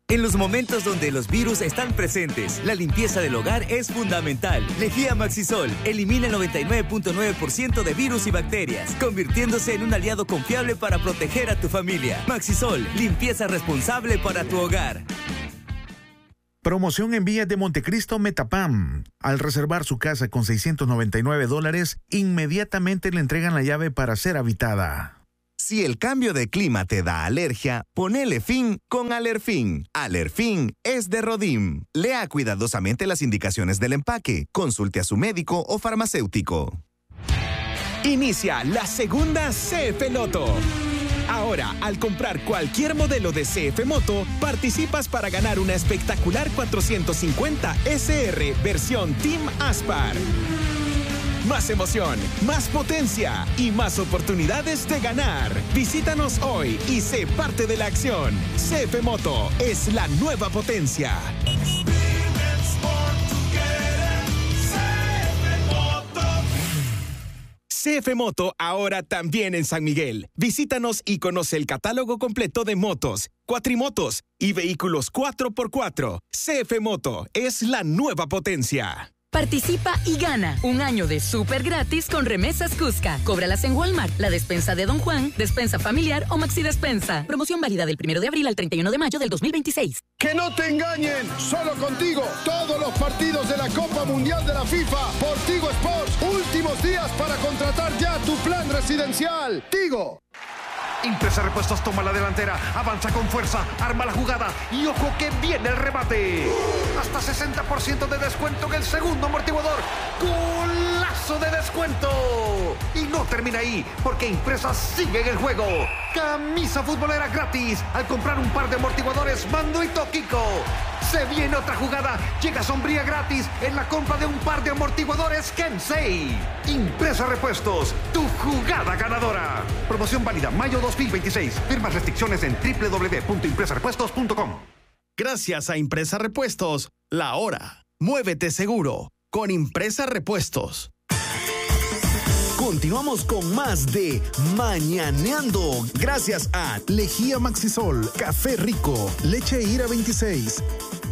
En los momentos donde los virus están presentes, la limpieza del hogar es fundamental. Lejía Maxisol elimina el 99.9% de virus y bacterias, convirtiéndose en un aliado confiable para proteger a tu familia. Maxisol, limpieza responsable para tu hogar. Promoción en Villas de Montecristo Metapam. Al reservar su casa con $699, inmediatamente le entregan la llave para ser habitada. Si el cambio de clima te da alergia, ponele fin con Alerfin. Alerfin es de Rodim. Lea cuidadosamente las indicaciones del empaque. Consulte a su médico o farmacéutico. Inicia la segunda CF Loto. Ahora, al comprar cualquier modelo de CF Moto, participas para ganar una espectacular 450 SR versión Team Aspar. Más emoción, más potencia y más oportunidades de ganar. Visítanos hoy y sé parte de la acción. CF Moto es la nueva potencia. CF Moto ahora también en San Miguel. Visítanos y conoce el catálogo completo de motos, cuatrimotos y vehículos 4x4. CF Moto es la nueva potencia. Participa y gana un año de súper gratis con Remesas Cusca. Cóbralas en Walmart, la despensa de Don Juan, despensa familiar o Maxi Despensa. Promoción válida del 1 de abril al 31 de mayo del 2026. ¡Que no te engañen! Solo contigo. Todos los partidos de la Copa Mundial de la FIFA por Tigo Sports. Últimos días para contratar ya tu plan residencial. Tigo. Impresa Repuestos toma la delantera, avanza con fuerza, arma la jugada y ojo que viene el remate. Hasta 60% de descuento en el segundo amortiguador. ¡Golazo de descuento! Y no termina ahí, porque Impresa sigue en el juego. Camisa futbolera gratis al comprar un par de amortiguadores Mando y Toquico. Se viene otra jugada, llega sombría gratis en la compra de un par de amortiguadores Kensei. Impresa Repuestos, tu jugada ganadora. Promoción válida mayo 2026. Firmas restricciones en www.impresarepuestos.com. Gracias a Impresa Repuestos, la hora. Muévete seguro con Impresa Repuestos. Continuamos con más de Mañaneando. Gracias a Lejía Maxisol, Café Rico, Leche Ira 26,